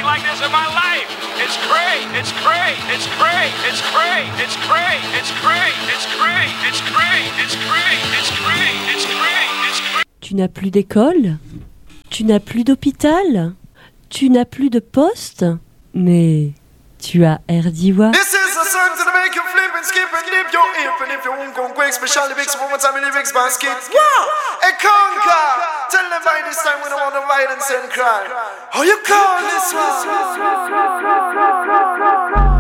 like this in my life. It's great. It's great. It's great. It's great. It's great. It's great. It's great. It's great. It's great. It's great. It's great. It's great. Tu n'as plus d'école ? Tu n'as plus d'hôpital ? Tu n'as plus de poste ? Mais tu as Erdiwa. This is a song to make you flip and skip and dip your hip. And if you won't go quick, special lyrics for one time lyrics basket. Wow! A conquer! Tell them by this time we don't want to violence and cry. How you call this one?